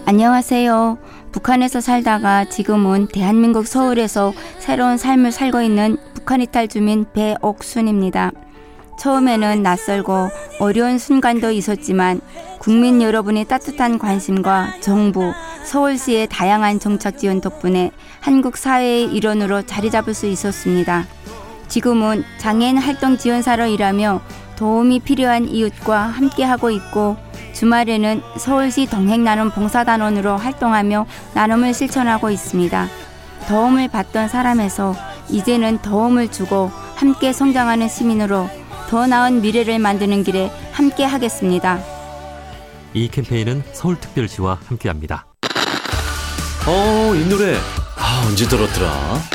안녕하세요. 북한에서 살다가 지금은 대한민국 서울에서 새로운 삶을 살고 있는 북한 이탈 주민 배옥순입니다. 처음에는 낯설고 어려운 순간도 있었지만 국민 여러분의 따뜻한 관심과 정부, 서울시의 다양한 정책 지원 덕분에 한국 사회의 일원으로 자리 잡을 수 있었습니다. 지금은 장애인 활동 지원사로 일하며 도움이 필요한 이웃과 함께하고 있고 주말에는 서울시 동행나눔 봉사단원으로 활동하며 나눔을 실천하고 있습니다. 도움을 받던 사람에서 이제는 도움을 주고 함께 성장하는 시민으로 더 나은 미래를 만드는 길에 함께 하겠습니다. 이 캠페인은 서울특별시와 함께합니다. 이 노래 언제 들었더라?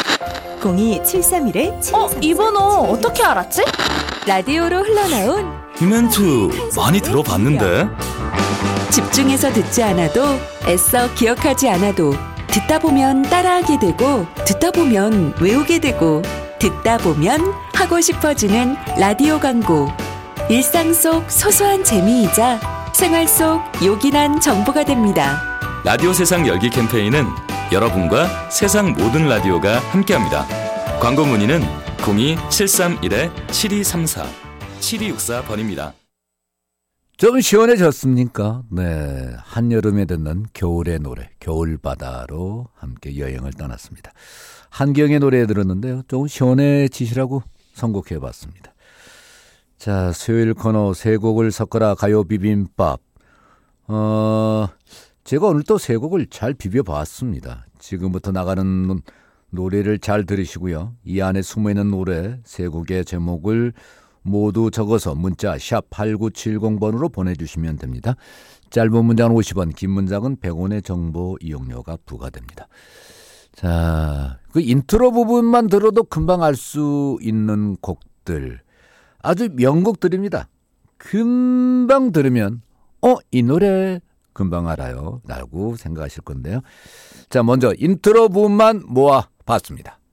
02731-7234. 이 번호 어떻게 알았지? 라디오로 흘러나온 이 멘트 많이 들어봤는데? 집중해서 듣지 않아도 애써 기억하지 않아도 듣다 보면 따라하게 되고 듣다 보면 외우게 되고 듣다 보면 하고 싶어지는 라디오 광고. 일상 속 소소한 재미이자 생활 속 요긴한 정보가 됩니다. 라디오 세상 열기 캠페인은 여러분과 세상 모든 라디오가 함께합니다. 광고 문의는 02-731-7234 7264번입니다. 좀 시원해졌습니까? 네, 한여름에 듣는 겨울의 노래, 겨울바다로 함께 여행을 떠났습니다. 한경의 노래 들었는데요. 조금 시원해지시라고 선곡해봤습니다. 자, 수요일 코너 세 곡을 섞어라 가요 비빔밥. 제가 오늘 또 세 곡을 잘 비벼봤습니다. 지금부터 나가는 노래를 잘 들으시고요. 이 안에 숨어있는 노래 세 곡의 제목을 모두 적어서 문자 샵 8970번으로 보내주시면 됩니다. 짧은 문장은 50원, 긴 문장은 100원의 정보 이용료가 부과됩니다. 자, 그 인트로 부분만 들어도 금방 알 수 있는 곡들, 아주 명곡들입니다. 금방 들으면 이 노래 금방 알아요 라고 생각하실 건데요. 자, 먼저 인트로 부분만 모아봤습니다.